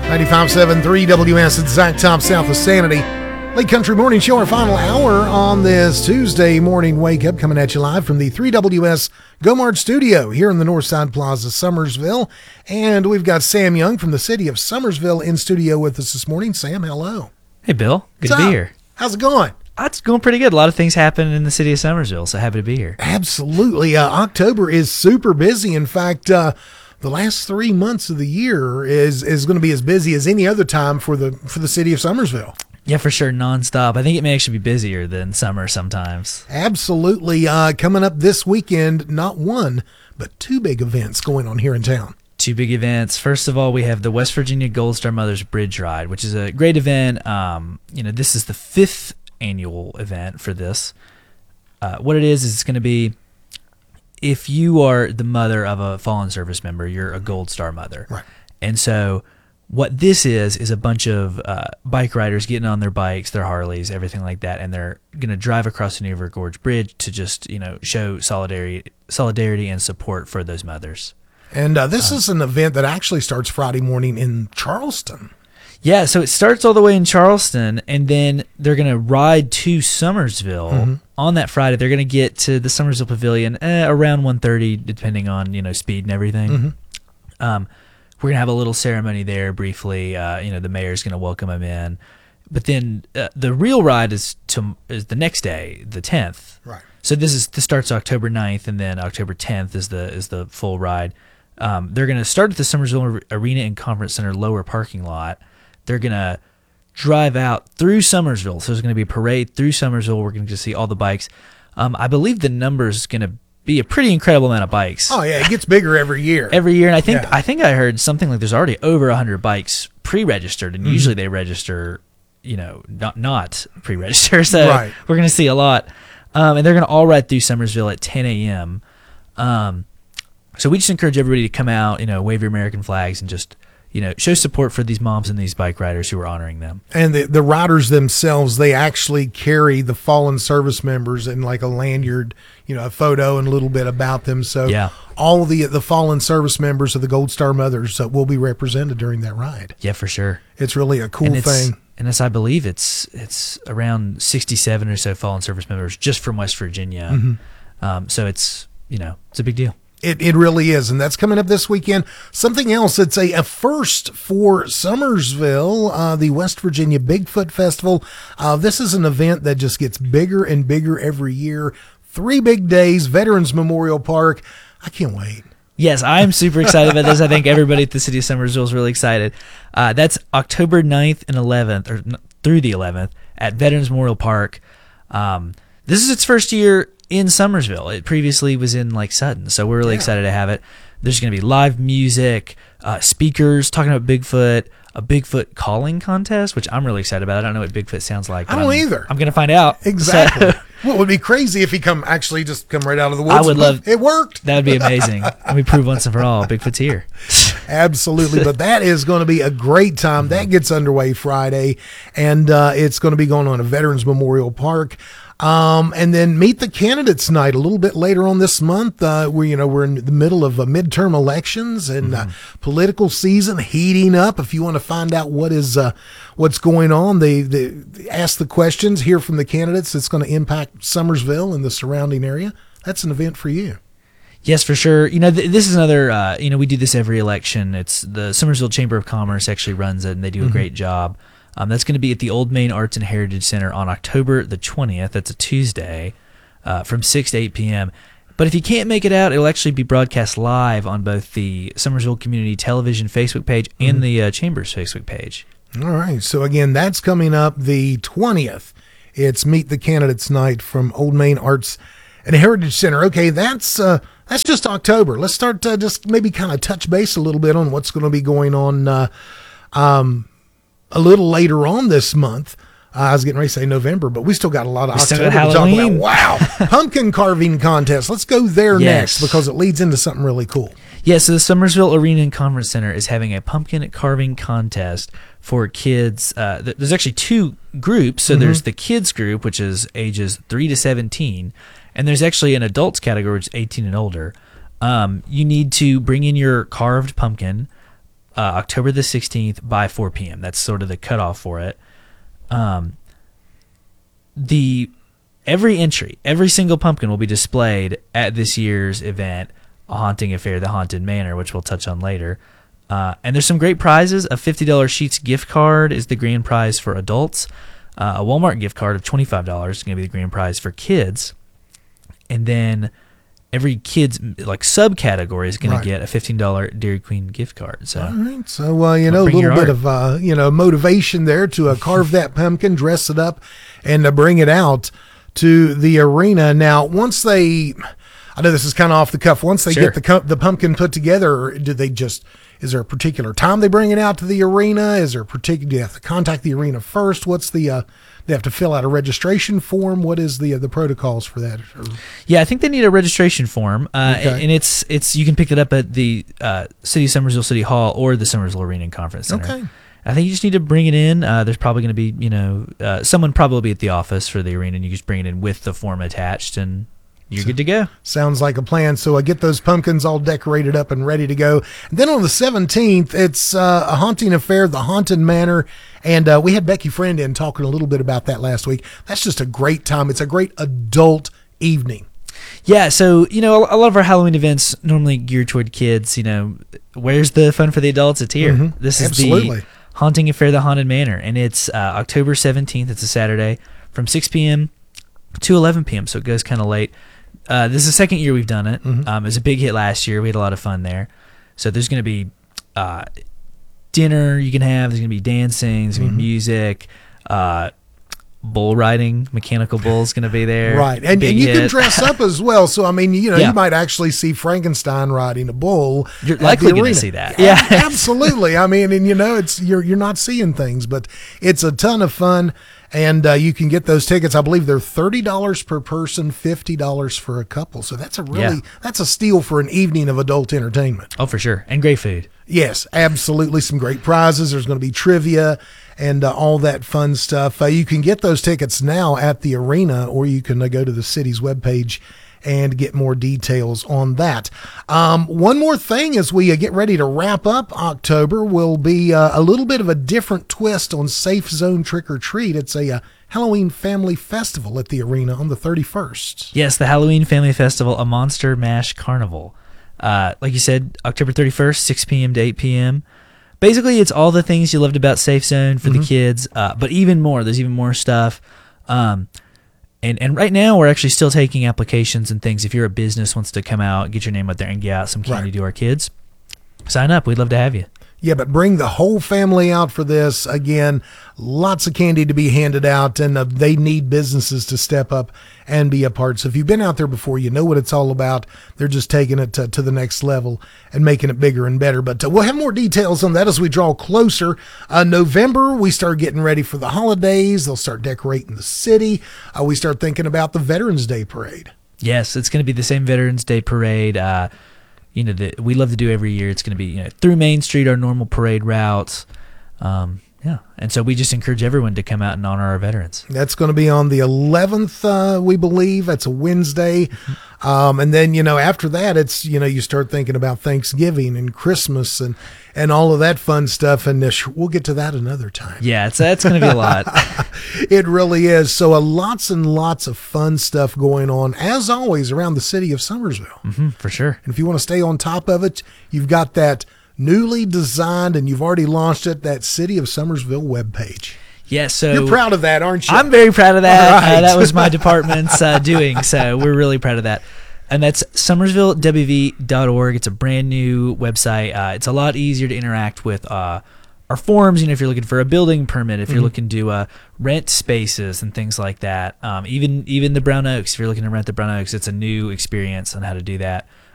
95.7 3WS at Zack Top, south of Sanity. Lake Country Morning Show, our final hour on this Tuesday morning wake up, coming at you live from the 3WS GoMart studio here in the Northside Plaza, Summersville. And we've got Sam Young from the city of Summersville in studio with us this morning. Sam, hello. Hey, Bill. Good to be here. How's it going? It's going pretty good. A lot of things happen in the city of Summersville, so happy to be here. Absolutely. October is super busy. In fact, the last 3 months of the year is going to be as busy as any other time for the city of Summersville. Yeah, for sure, nonstop. I think it may actually be busier than summer sometimes. Absolutely. Coming up this weekend, not one, but two big events going on here in town. Two big events. First of all, we have the West Virginia Gold Star Mothers Bridge Ride, which is a great event. This is the 5th annual event for this. What it is it's going to be, if you are the mother of a fallen service member, you're a Gold Star mother. Right. And so what this is a bunch of bike riders getting on their bikes, their Harleys, everything like that, and they're going to drive across the New River Gorge Bridge to just, show solidarity and support for those mothers. And this is an event that actually starts Friday morning in Charleston. Yeah, so it starts all the way in Charleston, and then they're going to ride to Summersville. Mm-hmm. On that Friday. They're going to get to the Summersville Pavilion around 1:30, depending on, speed and everything. Mm-hmm. We're going to have a little ceremony there briefly. The mayor's going to welcome them in. But then the real ride is the next day, the 10th. Right. So this starts October 9th, and then October 10th is the full ride. They're going to start at the Summersville Arena and Conference Center lower parking lot. They're going to drive out through Summersville. So there's going to be a parade through Summersville. We're going to see all the bikes. I believe the number is going to be a pretty incredible amount of bikes. Oh, yeah. It gets bigger every year. And I think I heard something like there's already over 100 bikes pre-registered, and usually they register, not pre-register. So right. We're going to see a lot. And they're going to all ride through Summersville at 10 a.m. So we just encourage everybody to come out, wave your American flags and just, show support for these moms and these bike riders who are honoring them. And the riders themselves, they actually carry the fallen service members in like a lanyard, a photo and a little bit about them. So yeah. All the fallen service members of the Gold Star Mothers will be represented during that ride. Yeah, for sure. It's really a cool thing. And as I believe it's around 67 or so fallen service members just from West Virginia. Mm-hmm. So it's a big deal. It really is, and that's coming up this weekend. Something else, it's a first for Summersville, the West Virginia Bigfoot Festival. This is an event that just gets bigger and bigger every year. 3 big days, Veterans Memorial Park. I can't wait. Yes, I'm super excited about this. I think everybody at the city of Summersville is really excited. That's October 9th and 11th, or through the 11th, at Veterans Memorial Park. This is its first year in Summersville. It previously was in Sutton, so we're really excited to have it. There's going to be live music, speakers talking about Bigfoot, a Bigfoot calling contest, which I'm really excited about. I don't know what Bigfoot sounds like. I don't either. I'm going to find out. Exactly. Well, it would be crazy if he come right out of the woods. I would love. It worked. That would be amazing. Let me prove once and for all, Bigfoot's here. Absolutely. But that is going to be a great time. That gets underway Friday, and it's going to be going on at Veterans Memorial Park. And then Meet the Candidates Night a little bit later on this month. We're in the middle of midterm elections and political season heating up. If you want to find out what's going on, they ask the questions, hear from the candidates that's going to impact Summersville and the surrounding area. That's an event for you. Yes, for sure. This is another, we do this every election. It's the Summersville Chamber of Commerce actually runs it, and they do a great job. That's going to be at the Old Main Arts and Heritage Center on October the 20th. That's a Tuesday from 6 to 8 p.m. But if you can't make it out, it'll actually be broadcast live on both the Summersville Community Television Facebook page and the Chamber's Facebook page. All right. So, again, that's coming up the 20th. It's Meet the Candidates Night from Old Main Arts and Heritage Center. Okay, that's just October. Let's start just maybe kind of touch base a little bit on what's going to be going on a little later on this month. I was getting ready to say November, but we still got a lot of October to talk about. Wow. Pumpkin carving contest. Let's go there next because it leads into something really cool. Yeah, so the Summersville Arena and Conference Center is having a pumpkin carving contest for kids. There's actually 2 groups. So there's the kids group, which is ages 3 to 17, and there's actually an adults category, which is 18 and older. You need to bring in your carved pumpkin, October the 16th by 4 p.m. That's sort of the cutoff for it. Every single pumpkin will be displayed at this year's event, A Haunting Affair, the Haunted Manor, which we'll touch on later. And there's some great prizes. A $50 Sheetz gift card is the grand prize for adults. A Walmart gift card of $25 is going to be the grand prize for kids. And then every kid's subcategory is going to get a $15 Dairy Queen gift card. So, all right. So, a little bit of, motivation there to carve that pumpkin, dress it up, and bring it out to the arena. Now, I know this is kind of off the cuff. Once they get the pumpkin put together, is there a particular time they bring it out to the arena? Is there do you have to contact the arena first? What's they have to fill out a registration form? What is the protocols for that? Yeah, I think they need a registration form, and it's you can pick it up at the City of Summersville City Hall or the Summersville Arena and Conference Center. Okay. I think you just need to bring it in. There's probably going to be, someone probably at the office for the arena, and you just bring it in with the form attached, and you're good to go. Sounds like a plan. So I get those pumpkins all decorated up and ready to go. And then on the 17th, it's A Haunting Affair, the Haunted Manor. And we had Becky Friend in talking a little bit about that last week. That's just a great time. It's a great adult evening. Yeah, so, a lot of our Halloween events normally geared toward kids. Where's the fun for the adults? It's here. Mm-hmm. This is the Haunting Affair, the Haunted Manor. And it's October 17th. It's a Saturday from 6 p.m. to 11 p.m., so it goes kind of late. This is the second year we've done it. Mm-hmm. It was a big hit last year. We had a lot of fun there. So there's going to be dinner you can have. There's going to be dancing. There's going to be music. Bull riding. Mechanical bull's going to be there. Right. And you can dress up as well. So, you might actually see Frankenstein riding a bull. You're likely going to see that. Yeah, absolutely. You're not seeing things, but it's a ton of fun. And you can get those tickets. I believe they're $30 per person, $50 for a couple. So that's a steal for an evening of adult entertainment. Oh, for sure. And great food. Yes, absolutely. Some great prizes. There's going to be trivia and all that fun stuff. You can get those tickets now at the arena, or you can go to the city's webpage and get more details on that. One more thing as we get ready to wrap up October will be a little bit of a different twist on Safe Zone Trick or Treat. It's a Halloween Family Festival at the arena on the 31st. Yes, the Halloween Family Festival, a Monster Mash Carnival. Like you said, October 31st, 6 p.m. to 8 p.m. Basically, it's all the things you loved about Safe Zone for the kids, but even more. There's even more stuff. And right now, we're actually still taking applications and things. If you're a business wants to come out, get your name out there, and get out some candy to our kids, sign up. We'd love to have you. Yeah, but bring the whole family out for this. Again, lots of candy to be handed out, and they need businesses to step up and be a part. So if you've been out there before, you know what it's all about. They're just taking it to the next level and making it bigger and better. But we'll have more details on that as we draw closer. November, we start getting ready for the holidays. They'll start decorating the city. We start thinking about the Veterans Day Parade. Yes, it's going to be the same Veterans Day Parade that we love to do every year. It's going to be through Main Street, our normal parade routes. And so we just encourage everyone to come out and honor our veterans. That's going to be on the 11th, we believe. That's a Wednesday. And then, after that, it's, you start thinking about Thanksgiving and Christmas and all of that fun stuff. And we'll get to that another time. Yeah, that's going to be a lot. It really is. So lots and lots of fun stuff going on, as always, around the city of Summersville. For sure. And if you want to stay on top of it, you've got that newly designed, and you've already launched it, that City of Summersville webpage. Yeah, so you're proud of that, aren't you? I'm very proud of that. Right. That was my department's doing, so we're really proud of that. And that's summersvillewv.org. It's a brand new website. It's a lot easier to interact with our forms. If you're looking for a building permit, if you're looking to rent spaces and things like that. Even the Brown Oaks, if you're looking to rent the Brown Oaks, it's a new experience on how to do that.